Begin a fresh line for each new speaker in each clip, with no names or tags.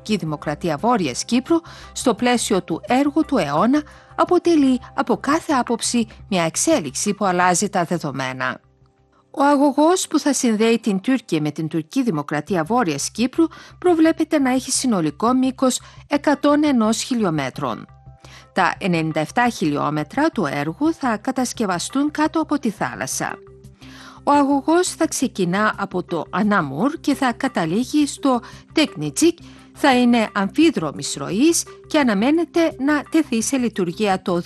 τουρκική δημοκρατία Βόρειας Κύπρου στο πλαίσιο του έργου του αιώνα αποτελεί από κάθε άποψη μια εξέλιξη που αλλάζει τα δεδομένα. Ο αγωγός που θα συνδέει την Τουρκία με την τουρκική δημοκρατία Βόρειας Κύπρου προβλέπεται να έχει συνολικό μήκος 101 χιλιόμετρων. Τα 97 χιλιόμετρα του έργου θα κατασκευαστούν κάτω από τη θάλασσα. Ο αγωγός θα ξεκινά από το Ανάμουρ και θα καταλήγει στο Τεκνιτζίκ, θα είναι αμφίδρομης ροής και αναμένεται να τεθεί σε λειτουργία το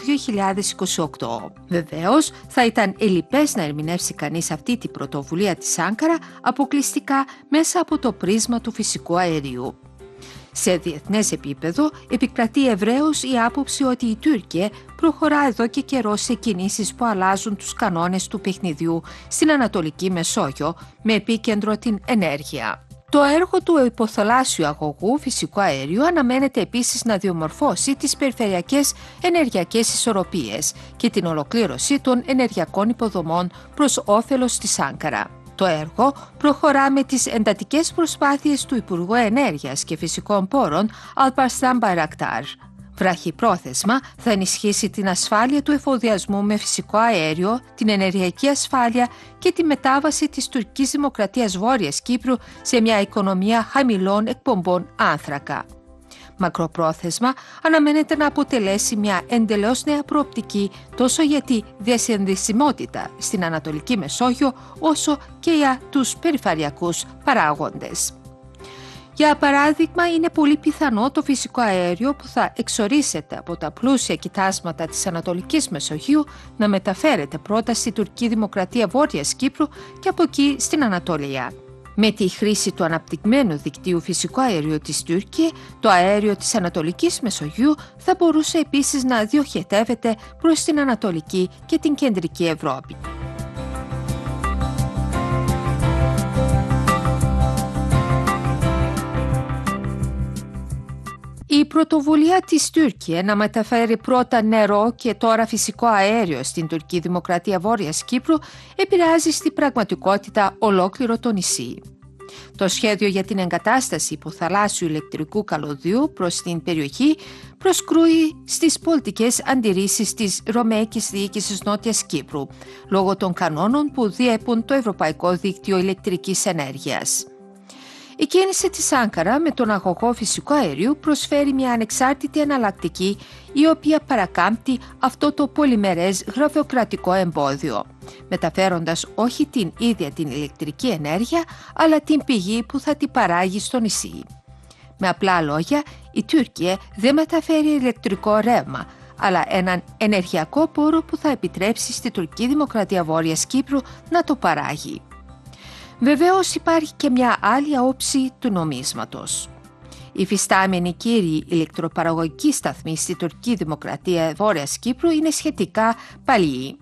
2028. Βεβαίως, θα ήταν ελλιπές να ερμηνεύσει κανείς αυτή την πρωτοβουλία της Άνκαρα αποκλειστικά μέσα από το πρίσμα του φυσικού αερίου. Σε διεθνές επίπεδο επικρατεί ευρέως η άποψη ότι η Τουρκία προχωρά εδώ και καιρό σε κινήσεις που αλλάζουν τους κανόνες του παιχνιδιού στην Ανατολική Μεσόγειο με επίκεντρο την ενέργεια. Το έργο του υποθαλάσσιου αγωγού φυσικού αερίου αναμένεται επίσης να διαμορφώσει τις περιφερειακές ενεργειακές ισορροπίες και την ολοκλήρωση των ενεργειακών υποδομών προς όφελος της Άνκαρα. Το έργο προχωρά με τις εντατικές προσπάθειες του Υπουργού Ενέργειας και Φυσικών Πόρων Alparslan Bayraktar. Βραχυπρόθεσμα θα ενισχύσει την ασφάλεια του εφοδιασμού με φυσικό αέριο, την ενεργειακή ασφάλεια και τη μετάβαση της τουρκικής δημοκρατίας Βόρειας Κύπρου σε μια οικονομία χαμηλών εκπομπών άνθρακα. Μακροπρόθεσμα αναμένεται να αποτελέσει μια εντελώς νέα προοπτική τόσο για τη διασυνδεσιμότητα στην Ανατολική Μεσόγειο όσο και για τους περιφερειακούς παράγοντες. Για παράδειγμα, είναι πολύ πιθανό το φυσικό αέριο που θα εξορίσσεται από τα πλούσια κοιτάσματα της Ανατολικής Μεσογείου να μεταφέρεται πρώτα στη τουρκική δημοκρατία Βόρειας Κύπρου και από εκεί στην Ανατολία. Με τη χρήση του αναπτυγμένου δικτύου φυσικού αερίου της Τουρκία, το αέριο της Ανατολικής Μεσογείου θα μπορούσε επίσης να διοχετεύεται προς την Ανατολική και την Κεντρική Ευρώπη. Η πρωτοβουλία της Τουρκία να μεταφέρει πρώτα νερό και τώρα φυσικό αέριο στην τουρκική δημοκρατία Βόρειας Κύπρου επηρεάζει στην πραγματικότητα ολόκληρο το νησί. Το σχέδιο για την εγκατάσταση υποθαλάσσιου ηλεκτρικού καλωδίου προς την περιοχή προσκρούει στις πολιτικές αντιρρήσεις της Ρωμαϊκής Διοίκησης Νότιας Κύπρου, λόγω των κανόνων που διέπουν το Ευρωπαϊκό Δίκτυο Ηλεκτρικής Ενέργειας. Η κίνηση της Άνκαρα με τον αγωγό φυσικού αερίου προσφέρει μια ανεξάρτητη εναλλακτική η οποία παρακάμπτει αυτό το πολυμερές γραφειοκρατικό εμπόδιο, μεταφέροντας όχι την ίδια την ηλεκτρική ενέργεια, αλλά την πηγή που θα την παράγει στο νησί. Με απλά λόγια, η Τουρκία δεν μεταφέρει ηλεκτρικό ρεύμα, αλλά έναν ενεργειακό πόρο που θα επιτρέψει στη τουρκική δημοκρατία Βόρειας Κύπρου να το παράγει. Βεβαίως υπάρχει και μια άλλη όψη του νομίσματος. Οι φυστάμενοι κύριοι ηλεκτροπαραγωγικοί σταθμοί στη τουρκική δημοκρατία Βόρειας Κύπρου είναι σχετικά παλιοί.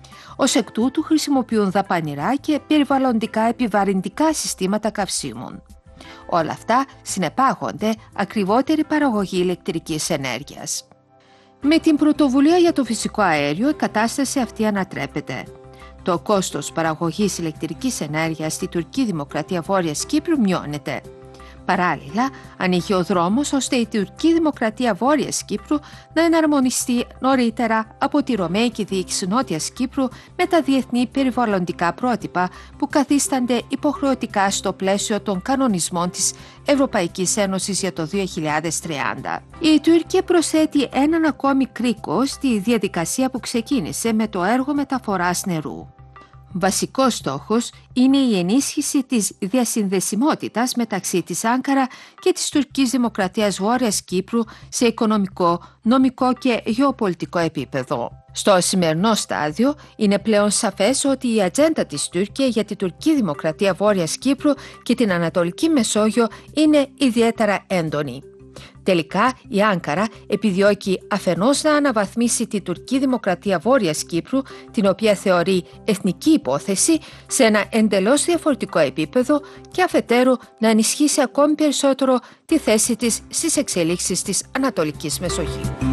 Ως εκ τούτου χρησιμοποιούν δαπανηρά και περιβαλλοντικά επιβαρυντικά συστήματα καυσίμων. Όλα αυτά συνεπάγονται ακριβότερη παραγωγή ηλεκτρικής ενέργειας. Με την πρωτοβουλία για το φυσικό αέριο η κατάσταση αυτή ανατρέπεται. Το κόστος παραγωγής ηλεκτρικής ενέργειας στη τουρκική δημοκρατία Βόρειας Κύπρου μειώνεται. Παράλληλα, ανοίγει ο δρόμος ώστε η τουρκική δημοκρατία Βόρειας Κύπρου να εναρμονιστεί νωρίτερα από τη Ρωμαϊκή Διοίκηση Νότιας Κύπρου με τα διεθνή περιβαλλοντικά πρότυπα που καθίστανται υποχρεωτικά στο πλαίσιο των κανονισμών της Ευρωπαϊκής Ένωσης για το 2030. Η Τουρκία προσθέτει έναν ακόμη κρίκο στη διαδικασία που ξεκίνησε με το έργο μεταφοράς νερού. Βασικός στόχος είναι η ενίσχυση της διασυνδεσιμότητας μεταξύ της Άνκαρα και της τουρκικής δημοκρατίας Βόρειας Κύπρου σε οικονομικό, νομικό και γεωπολιτικό επίπεδο. Στο σημερινό στάδιο είναι πλέον σαφές ότι η ατζέντα της Τουρκία για την τουρκική δημοκρατία Βόρειας Κύπρου και την Ανατολική Μεσόγειο είναι ιδιαίτερα έντονη. Τελικά, η Άνκαρα επιδιώκει αφενός να αναβαθμίσει τη τουρκική δημοκρατία Βόρειας Κύπρου, την οποία θεωρεί εθνική υπόθεση, σε ένα εντελώς διαφορετικό επίπεδο και αφετέρου να ενισχύσει ακόμη περισσότερο τη θέση της στις εξελίξεις της Ανατολικής Μεσογείου.